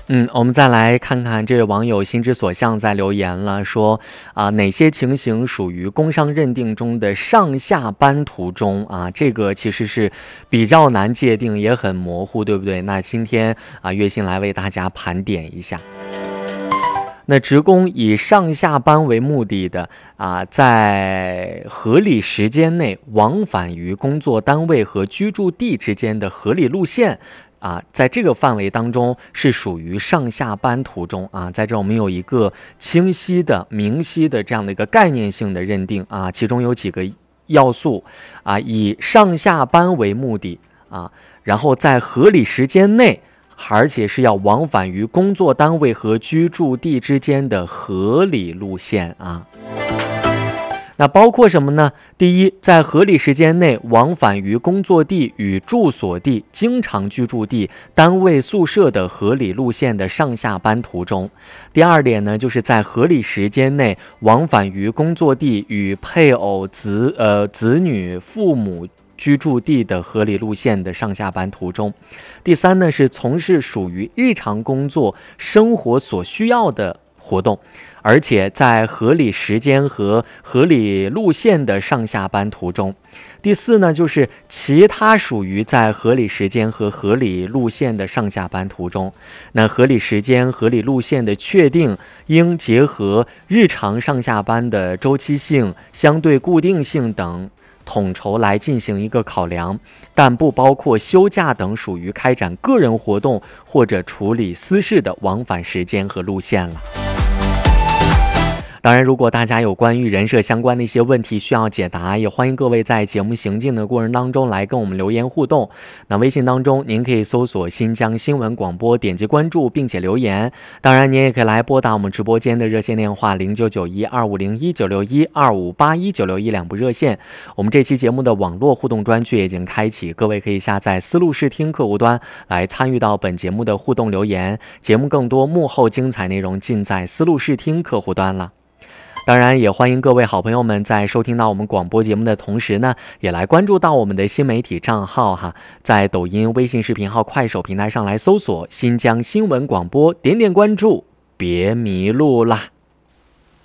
我们再来看看这位网友心之所向在留言了，说哪些情形属于工伤认定中的上下班途中啊？这个其实是比较难界定，也很模糊，对不对？那今天月薪来为大家盘点一下。那职工以上下班为目的的在合理时间内往返于工作单位和居住地之间的合理路线在这个范围当中是属于上下班途中在这我们有一个清晰的、明晰的这样的一个概念性的认定其中有几个要素以上下班为目的然后在合理时间内，而且是要往返于工作单位和居住地之间的合理路线那包括什么呢？第一，在合理时间内往返于工作地与住所地、经常居住地、单位宿舍的合理路线的上下班途中。第二点呢，就是在合理时间内往返于工作地与配偶、子女、父母居住地的合理路线的上下班途中。第三呢，是从事属于日常工作生活所需要的活动，而且在合理时间和合理路线的上下班途中。第四呢，就是其他属于在合理时间和合理路线的上下班途中。那合理时间、合理路线的确定应结合日常上下班的周期性、相对固定性等统筹来进行一个考量，但不包括休假等属于开展个人活动或者处理私事的往返时间和路线了。当然，如果大家有关于人设相关的一些问题需要解答，也欢迎各位在节目行进的过程当中来跟我们留言互动。那微信当中您可以搜索新疆新闻广播，点击关注并且留言。当然您也可以来拨打我们直播间的热线电话099125019612581961两部热线。我们这期节目的网络互动专区已经开启，各位可以下载思路视听客户端来参与到本节目的互动留言。节目更多幕后精彩内容尽在思路视听客户端了。当然也欢迎各位好朋友们在收听到我们广播节目的同时呢，也来关注到我们的新媒体账号在抖音、微信视频号、快手平台上来搜索新疆新闻广播，点点关注，别迷路啦。